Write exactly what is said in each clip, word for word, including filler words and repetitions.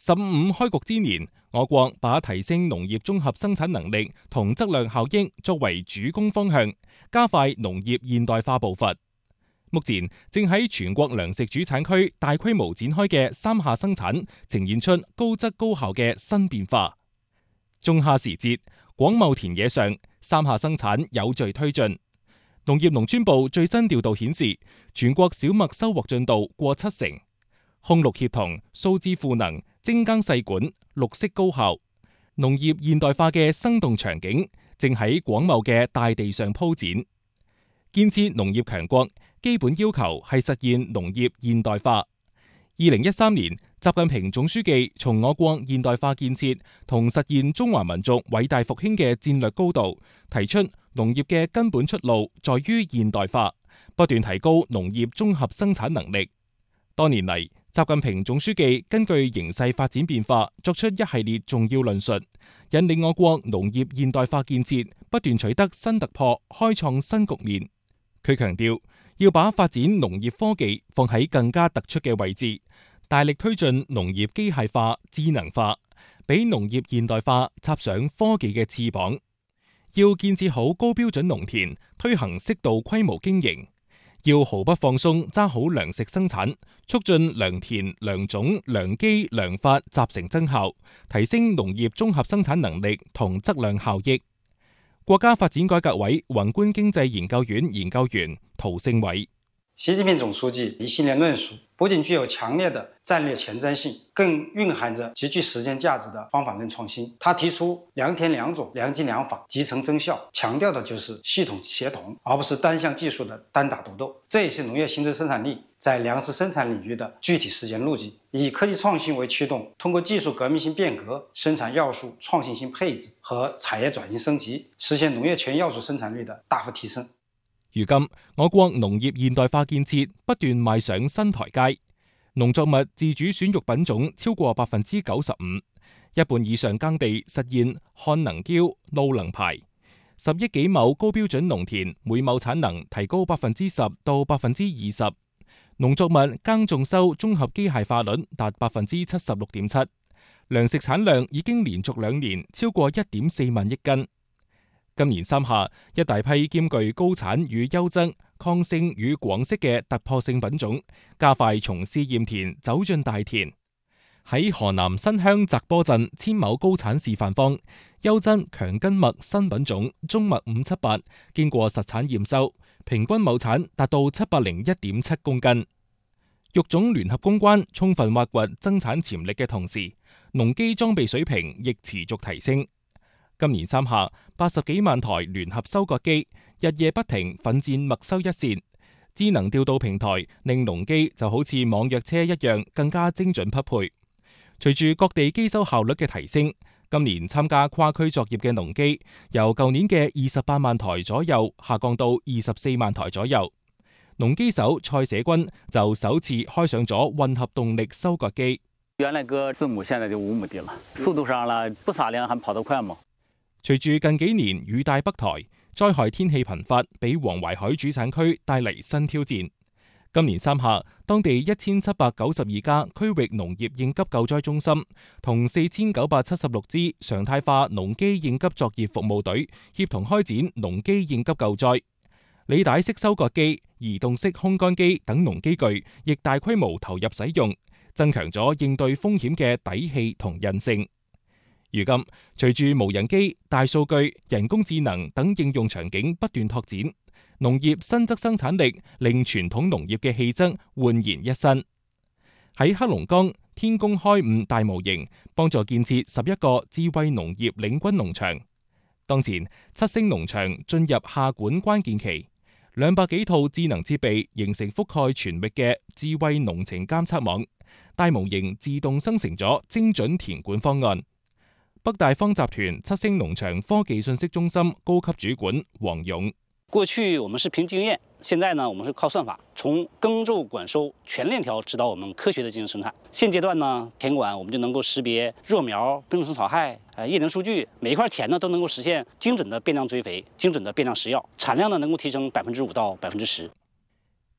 十五開局之年，我國把提升農業綜合生產能力同質量效益作為主攻方向，加快農業現代化步伐。目前正喺全國糧食主產區大規模展開嘅三下生產，呈現出高質高效嘅新變化。仲夏時節，廣袤田野上，三下生產有序推進。農業農村部最新調度顯示，全國小麥收穫進度過七成，控綠協同、數字賦能、精耕細管、綠色高效，農業現代化嘅生動場景正喺廣袤嘅大地上鋪展。建設農業強國基本要求係實現農業現代化。二零一三年，習近平總書記從我國現代化建設同實現中華民族偉大復興嘅戰略高度，提出農業嘅根本出路在於現代化，不斷提高農業綜合生產能力。多年嚟，習近平總書記根據形勢發展變化，作出一系列重要論述，引領我國農業現代化建設不斷取得新突破，開創新局面。佢強調，要把發展農業科技放喺更加突出嘅位置，大力推進農業機械化、智能化，俾農業現代化插上科技嘅翅膀。要建設好高標準農田，推行適度規模經營。要毫不放鬆揸好糧食生產，促進良田、良種、良機、良法集成增效，提升農業綜合生產能力同質量效益。國家發展改革委宏觀經濟研究院研究員陶勝偉： 習近平總書記一系列論述不僅具有強烈的戰略前瞻性，更蘊含着極具實踐價值的方法論創新。他提出良田良種、良機良法集成增效，強調的就是系統協同，而不是單項技術的單打獨鬥。這也是農業新增生產力在糧食生產領域的具體實踐路徑。以科技創新為驅動，通過技術革命性變革、生產要素創新性配置和產業轉型升級，實現農業全要素生產率的大幅提升。 如今，我國農業現代化建設不斷邁上新台階，農作物自主選育品種超過百分之九十五，一半以上耕地實現漢能嬌、怒能排，十億幾畝高標準農田每畝產能提高百分之十到百分之二十，農作物耕種收綜合機械化率達百分之七十六點七，糧食產量已經連續兩年超過一點四萬億斤。今年三下，一大批兼具高產與優質、抗性與廣色嘅突破性品種，加快從試驗田走進大田。喺河南新鄉澤坡鎮千畝高產示範坊，優質強根麥新品種中麥五七八，經過實產驗收，平均畝產達到七百零一點七公斤。育種聯合攻關，充分挖掘增產潛力嘅同時，農機裝備水平亦持續提升。今年三下，八十幾萬台聯合收割機日夜不停奮戰麥收一線，智能調度平台令農機就好似網約車一樣更加精準匹配。隨住各地機收效率嘅提升，今年參加跨區作業嘅農機由舊年嘅二十八萬台左右下降到二十四萬台左右。農機手蔡社軍就首次開上咗混合動力收割機。 原來割四畝，現在就五畝地了，速度上啦，不撒糧還跑得快嗎？ 隨住近幾年雨帶北台，災害天氣頻發，俾黃淮海主產區帶嚟新挑戰。今年三下，當地一千七百九十二家區域農業應急救災中心同四千九百七十六支常態化農機應急作業服務隊協同開展農機應急救災。履帶式收割機、移動式烘乾機等農機具亦大規模投入使用，增強咗應對風險嘅底氣同韌性。如今，隨住無人機、大數據、人工智能等應用場景不斷拓展，農業新質生產力令傳統農業嘅氣質煥然一新。喺黑龍江，天工開五大模型幫助建設十一個智慧農業領軍農場。當前，七星農場進入下管關鍵期，兩百幾套智能設備形成覆蓋全域嘅智慧農情監測網，大模型自動生成咗精準田管方案。北大方集團七星農場科技信息中心高級主管黃勇： 過去我們是憑經驗，現在呢我們是靠算法，從耕種管收全鏈條指導我們科學的進行生產。現階段呢，田管我們就能夠識別弱苗、病蟲草害、呃葉能數據，每一塊田呢都能夠實現精準的變量追肥、精準的變量施藥，產量呢能夠提升百分之五到百分之十。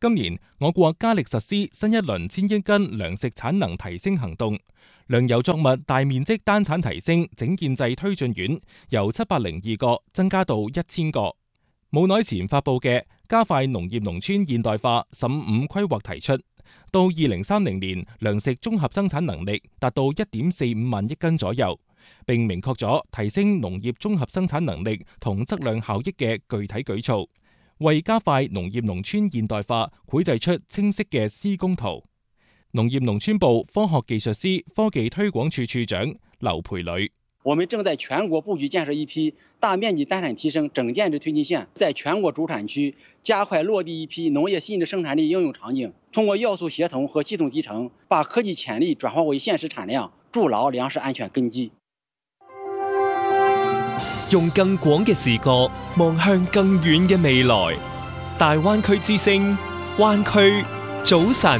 今年我國加力實施新一輪千億斤糧食產能提升行動，糧油作物大面積單產提升整建制推進院由七百零二個增加到一千個。冇耐前發布嘅加快農業農村現代化十五規劃提出，到二零三零年糧食綜合生產能力達到一點四五萬億斤左右，並明確咗提升農業綜合生產能力同質量效益嘅具體舉措。為加快農業農村現代化繪製出清晰嘅施工圖。農業農村部科學技術司科技推廣處處長劉培磊： 我們正在全國布局建設一批大面積單產提升整建制推進線，在全國主產區加快落地一批農業新質生產力應用場景，通過要素協同和系統集成，把科技潛力轉化為現實產量，築牢糧食安全根基。 用更廣嘅視角望向更遠嘅未來。大灣區之聲，灣區早晨。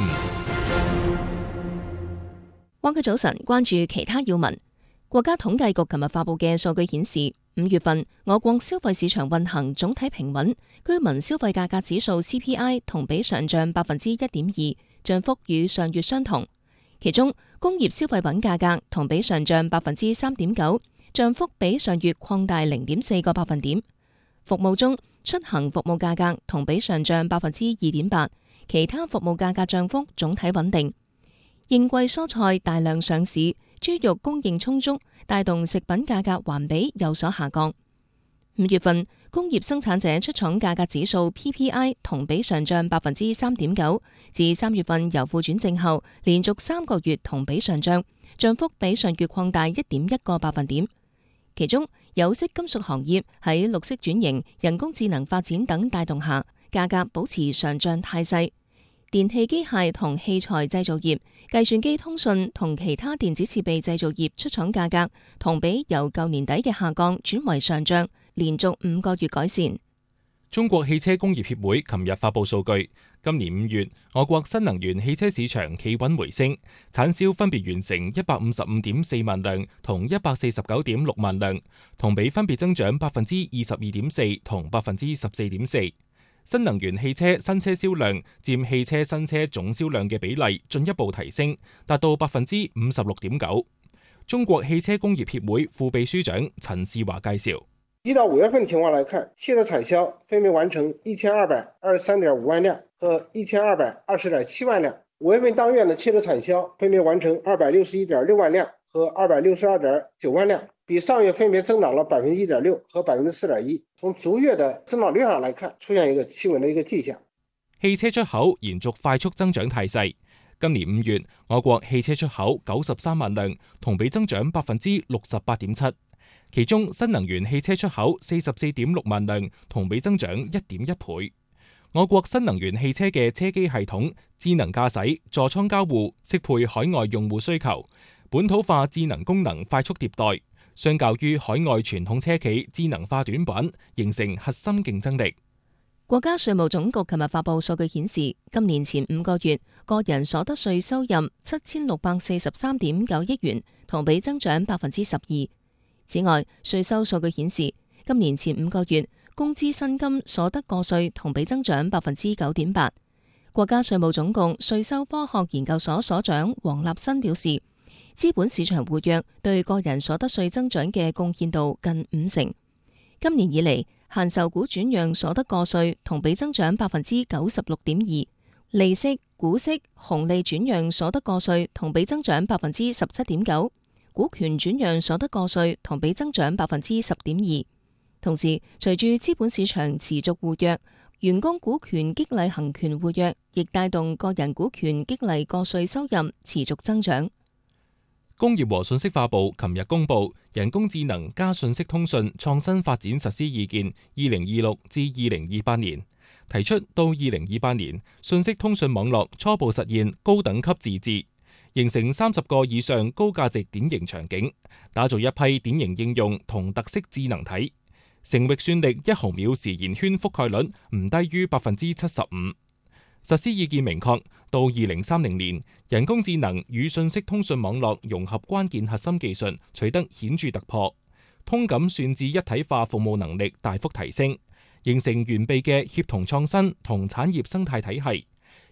灣區早晨，關注其他要聞。國家統計局琴日發布嘅數據顯示，五月份我國消費市場運行總體平穩，居民消費價格指數 C P I 同比上漲百分之一點二，漲幅與上月相同。其中，工業消費品價格同比上漲百分之三點九。漲幅比上月擴大零點四個百分點。服務中，出行服務價格同比上漲百分之二點八，其他服務價格漲幅總體穩定。應季蔬菜大量上市，豬肉供應充足，帶動食品價格環比有所下降。五月份工業生產者出廠價格指數 P P I 同比上漲百分之三點九，自三月份由負轉正後，連續三個月同比上漲，漲幅比上月擴大一點一個百分點。其中，有色金屬行業喺綠色轉型、人工智能發展等帶動下，價格保持上漲態勢。電氣機械同器材製造業、計算機通訊同其他電子設備製造業出廠價格同比由舊年底嘅下降轉為上漲，連續五個月改善。 中國汽車工業協會琴日發布數據，今年五月我國新能源汽車市場企穩回升，產銷分別完成一百五十五點四萬輛同一百四十九點六萬輛，同比分別增長百分之二十二點四同百分之十四點四。新能源汽車新車銷量佔汽車新車總銷量嘅比例進一步提升，達到百分之五十六點九。中國汽車工業協會副秘書長陳士華介紹。 一到五月份情況來看，汽車產銷分別完成一千二百二十三點五萬輛和一千二百二十點七萬輛。五月份當月的汽車產銷分別完成二百六十一點六萬輛和二百六十二點九萬輛，比上月分別增長了百分之一點六和百分之四點一。從逐月的增長率上來看，出現一個企穩的一個跡象。 汽車出口延續快速增長態勢。今年五月，我國汽車出口九十三萬輛，同比增長百分之六十八點七。其中新能源汽車出口四十四點六萬輛，同比增長一點一倍。我國新能源汽車嘅車機系統、智能駕駛、座艙交互適配海外用戶需求，本土化智能功能快速迭代，相較於海外傳統車企智能化短板，形成核心競爭力。 國家稅務總局琴日發布數據顯示，今年前五個月個人所得稅收入七千六百四十三點九億元，同比增長百分之十二。此外，稅收數據顯示，今年前五個月工資薪金所得個稅同比增長百分之九點八。國家稅務總局稅收科學研究所所長黃立新表示，資本市場活躍對個人所得稅增長嘅貢獻度近五成。今年以嚟，限售股轉讓所得個稅同比增長百分之九十六點二，利息、股息、紅利轉讓所得個稅同比增長百分之十七點九。股權轉讓所得個稅同比增長百分之十點二，同時隨住資本市場持續活躍，員工股權激勵行權活躍，亦帶動個人股權激勵個稅收入持續增長。 工業和信息化部琴日公布《人工智能加信息通訊創新發展實施意見》二零二六至二零二八年，提出到二零二八年，信息通訊網絡初步實現高等級自治。形成三十個以上高價值典型場景，打造一批典型應用同特色智能體，成域算力一毫秒時延圈覆蓋率唔低於百分之七十五。實施意見明確，到二零三零年，人工智能與信息通訊網絡融合關鍵核心技術取得顯著突破，通感算智一體化服務能力大幅提升，形成完備嘅協同創新同產業生態體系。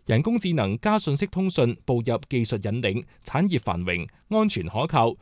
人工智能加信息通訊步入技術引領、產業繁榮、安全可靠、